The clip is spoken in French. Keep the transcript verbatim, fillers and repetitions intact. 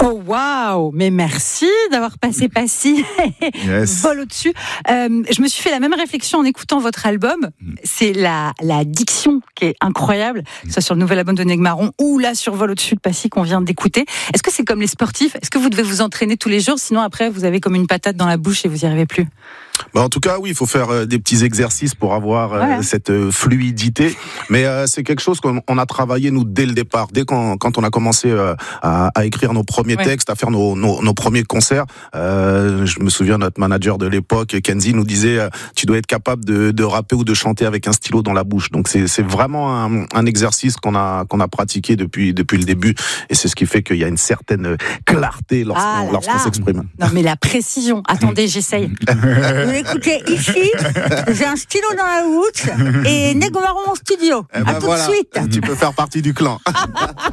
Oh waouh, mais merci d'avoir passé Passy. Yes. Vol au-dessus. Euh, je me suis fait la même réflexion en écoutant votre album. C'est la, la diction qui est incroyable, que ce soit sur le nouvel album de Negmaron ou là sur Vol au-dessus de Passy qu'on vient d'écouter. Est-ce que c'est comme les sportifs ? Est-ce que vous devez vous entraîner tous les jours, sinon après vous avez comme une patate dans la bouche et vous n'y arrivez plus ? Bah en tout cas, oui, il faut faire euh, des petits exercices pour avoir euh, ouais. cette euh, fluidité. Mais euh, c'est quelque chose qu'on on a travaillé nous dès le départ, dès quand, quand on a commencé euh, à, à écrire nos premiers ouais. textes, à faire nos, nos, nos premiers concerts. Euh, je me souviens, notre manager de l'époque, Kenzie, nous disait euh, tu dois être capable de, de rapper ou de chanter avec un stylo dans la bouche. Donc c'est, c'est vraiment un, un exercice qu'on a qu'on a pratiqué depuis depuis le début, et c'est ce qui fait qu'il y a une certaine clarté lorsqu'on, ah là lorsqu'on là. s'exprime. Non mais la précision. Attendez, j'essaye. Vous écoutez ici, j'ai un stylo dans la bouche et Negmaron en studio. Eh ben à tout voilà. de suite. Tu peux faire partie du clan.